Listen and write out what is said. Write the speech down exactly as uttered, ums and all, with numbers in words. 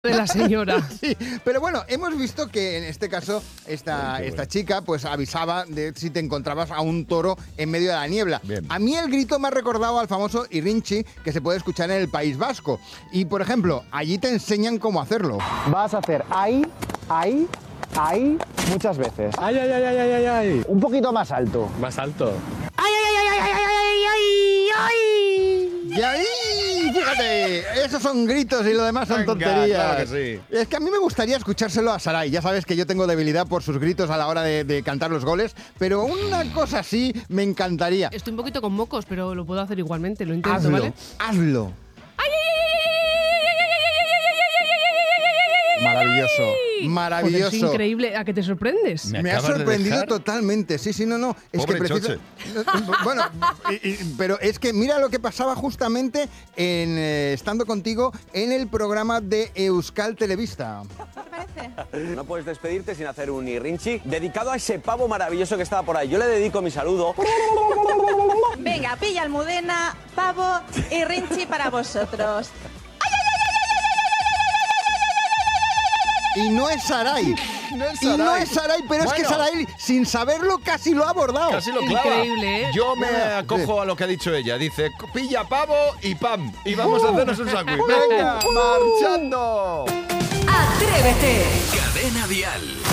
de la señora. Sí, pero bueno, hemos visto que en este caso esta, Ay, esta bueno. chica pues avisaba de si te encontrabas a un toro en medio de la niebla. Bien. A mí el grito me ha recordado al famoso Irrinchi que se puede escuchar en el País Vasco. Y por ejemplo, allí te enseñan cómo hacerlo. Vas a hacer ahí, ahí, ahí, muchas veces. ¡Ay, ay, ay, ay, ay, ay, ay! Un poquito más alto. Más alto. Y ahí, fíjate, esos son gritos y lo demás son Venga, tonterías. claro que sí. Es que a mí me gustaría escuchárselo a Saray. Ya sabes que yo tengo debilidad por sus gritos a la hora de, de cantar los goles, pero una cosa así me encantaría. Estoy un poquito con mocos, pero lo puedo hacer igualmente, lo intento, Hazlo, ¿vale? hazlo. Maravilloso, maravilloso. Joder, es increíble. ¿A qué te sorprendes? Me Me ha acabas de sorprendido dejar- totalmente. Sí, sí, no, no. Es Pobre que precisa- Bueno, y- y- pero es que mira lo que pasaba justamente en eh, estando contigo en el programa de Euskal Telebista. No puedes despedirte sin hacer un irrinchi dedicado a ese pavo maravilloso que estaba por ahí. Yo le dedico mi saludo. Venga, pilla Almudena, pavo y Rinchi para vosotros. Y no es Saray. No es Y no Saray. es Saray, pero es que Bueno. Saray, sin saberlo, casi lo ha abordado. Casi lo clava. Increíble, ¿eh? Yo me Bueno, acojo sí. a lo que ha dicho ella. Dice, pilla pavo y pam. Y vamos a hacernos un sándwich. Venga. ¡Venga, marchando! ¡Atrévete! Cadena Dial.